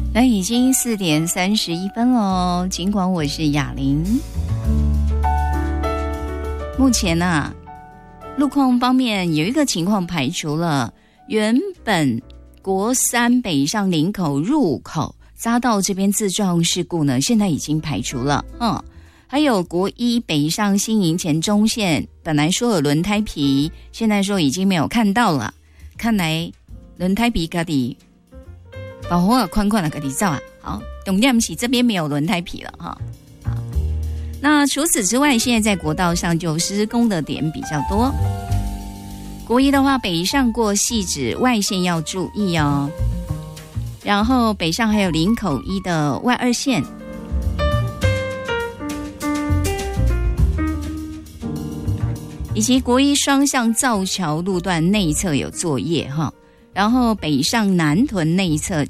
那已经4点31分了，尽管我是雅玲。目前啊，路况方面有一个情况排除了，原本国3北上林口入口匝道这边自撞事故呢，现在已经排除了。还有国1北上新营前中线，本来说有轮胎皮，现在说已经没有看到了，看来轮胎皮自己保护宽宽的自己照啊。好，重点是这边没有轮胎皮了哈。那除此之外，现在在国道上就施工的点比较多。国1的话，北上过汐止外线要注意哦。然后北上还有林口1的外2线。以及国1双向造桥路段内侧有作业哈，然后北上南屯内侧